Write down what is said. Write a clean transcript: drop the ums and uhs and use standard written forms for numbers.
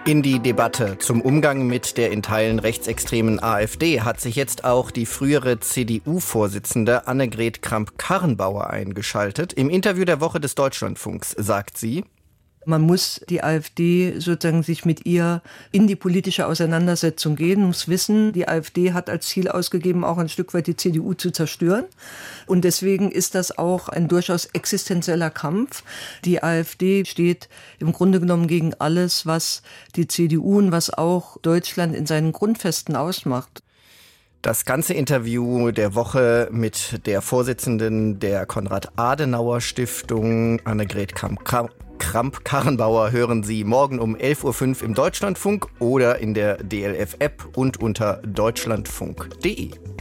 In die Debatte zum Umgang mit der in Teilen rechtsextremen AfD hat sich jetzt auch die frühere CDU-Vorsitzende Annegret Kramp-Karrenbauer eingeschaltet. Im Interview der Woche des Deutschlandfunks sagt sie: Man muss die AfD sozusagen sich mit ihr in die politische Auseinandersetzung gehen, muss wissen, die AfD hat als Ziel ausgegeben, auch ein Stück weit die CDU zu zerstören. Und deswegen ist das auch ein durchaus existenzieller Kampf. Die AfD steht im Grunde genommen gegen alles, was die CDU und was auch Deutschland in seinen Grundfesten ausmacht. Das ganze Interview der Woche mit der Vorsitzenden der Konrad-Adenauer-Stiftung, Annegret Kramp-Karrenbauer, hören Sie morgen um 11.05 Uhr im Deutschlandfunk oder in der DLF-App und unter deutschlandfunk.de.